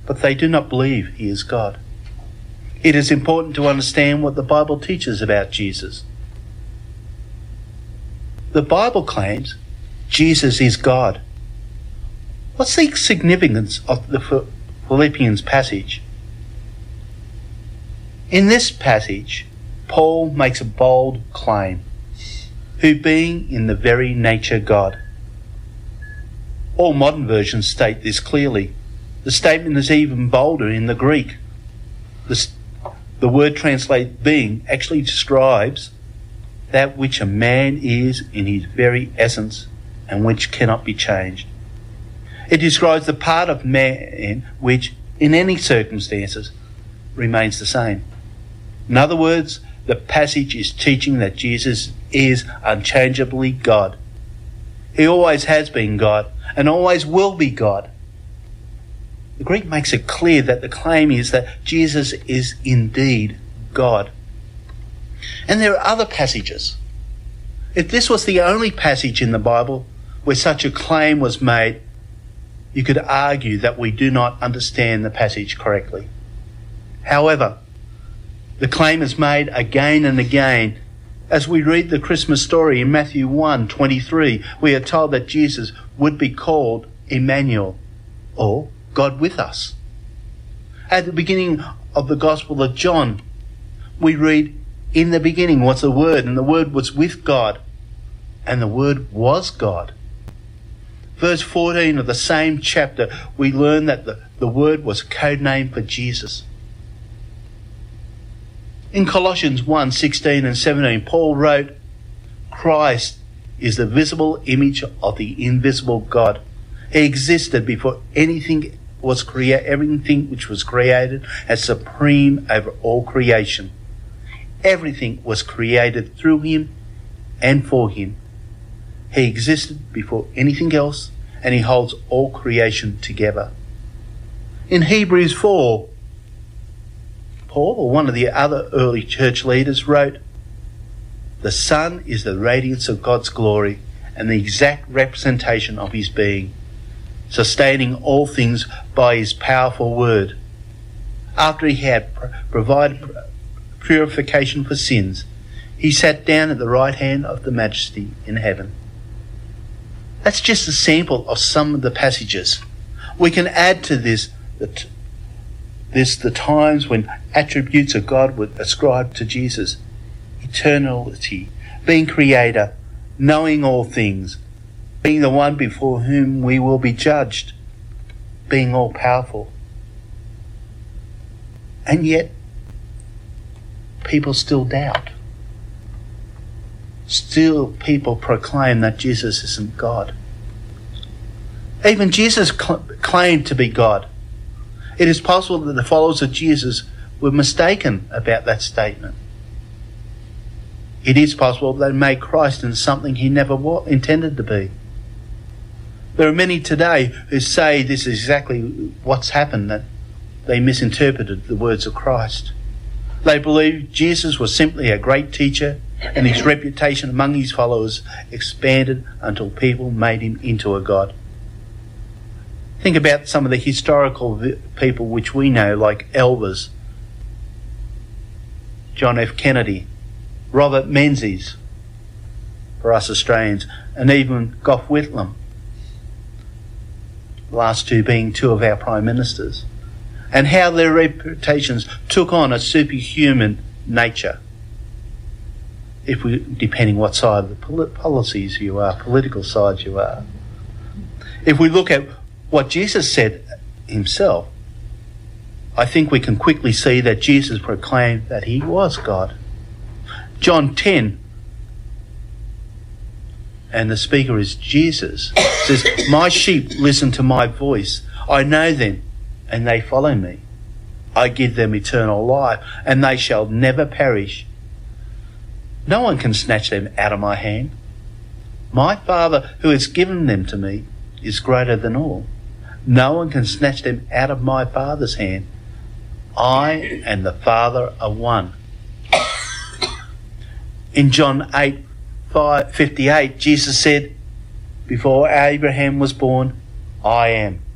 but they do not believe he is God. It is important to understand what the Bible teaches about Jesus. The Bible claims Jesus is God. What's the significance of the Philippians passage? In this passage, Paul makes a bold claim, who being in the very nature God. All modern versions state this clearly. The statement is even bolder in the Greek. The word translated being actually describes that which a man is in his very essence and which cannot be changed. It describes the part of man which, in any circumstances, remains the same. In other words, the passage is teaching that Jesus is unchangeably God. He always has been God and always will be God. The Greek makes it clear that the claim is that Jesus is indeed God. And there are other passages. If this was the only passage in the Bible where such a claim was made, you could argue that we do not understand the passage correctly. However, the claim is made again and again. As we read the Christmas story in Matthew 1:23, we are told that Jesus would be called Emmanuel, or God with us. At the beginning of the Gospel of John, we read, "In the beginning was the Word, and the Word was with God, and the Word was God." Verse 14 of the same chapter, we learn that the Word was a code name for Jesus. In Colossians 1:16 and 17, Paul wrote, "Christ is the visible image of the invisible God. He existed before everything which was created, as supreme over all creation. Everything was created through him and for him. He existed before anything else, and he holds all creation together." In Hebrews 4, Paul, or one of the other early church leaders, wrote, "The Son is the radiance of God's glory and the exact representation of his being, sustaining all things by his powerful word. After he had provided purification for sins, he sat down at the right hand of the Majesty in heaven." That's just a sample of some of the passages. We can add to this the times when attributes of God were ascribed to Jesus: eternality, being creator, knowing all things, being the one before whom we will be judged, being all powerful. And yet, people still doubt. Still, people proclaim that Jesus isn't God. Even Jesus claimed to be God. It is possible that the followers of Jesus were mistaken about that statement. It is possible they made Christ into something he never intended to be. There are many today who say this is exactly what's happened, that they misinterpreted the words of Christ. They believe Jesus was simply a great teacher, and his reputation among his followers expanded until people made him into a god. Think about some of the historical people which we know, like Elvis, John F. Kennedy, Robert Menzies, for us Australians, and even Gough Whitlam, the last two being two of our Prime Ministers, and how their reputations took on a superhuman nature, depending what side of the political sides you are. If we look at what Jesus said himself, I think we can quickly see that Jesus proclaimed that he was God. John 10, and the speaker is Jesus, says, "My sheep listen to my voice. I know them, and they follow me. I give them eternal life, and they shall never perish. No one can snatch them out of my hand. My Father who has given them to me is greater than all. No one can snatch them out of my Father's hand. I and the Father are one." In John 8:58, Jesus said, "Before Abraham was born, I am."